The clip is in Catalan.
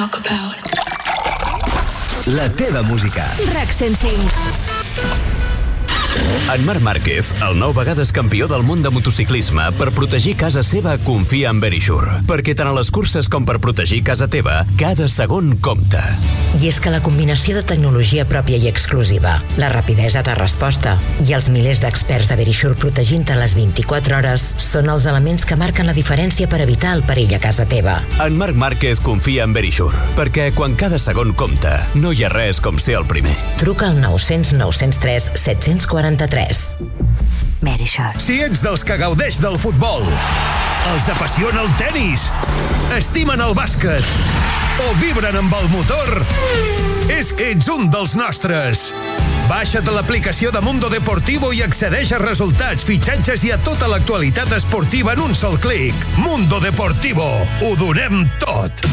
talk about. La teva música. RAC 105. En Marc Márquez, el 9 vegades campió del món de motociclisme, per protegir casa seva confia en Verisure. Perquè tant a les curses com per protegir casa teva, cada segon compta. I és que la combinació de tecnologia pròpia i exclusiva, la rapidesa de resposta i els milers d'experts de Verisure protegint-te les 24 hores són els elements que marquen la diferència per evitar el perill a casa teva. En Marc Márquez confia en Verisure, perquè quan cada segon compta, no hi ha res com ser el primer. Truca al 900 903 743. Verisure. Si ets dels que gaudeix del futbol, els apassiona el tennis, estimen el bàsquet o vibren amb el motor, és que ets un dels nostres. Baixa't l'aplicació de Mundo Deportivo i accedeix a resultats, fitxatges i a tota l'actualitat esportiva en un sol clic. Mundo Deportivo. Ho donem tot.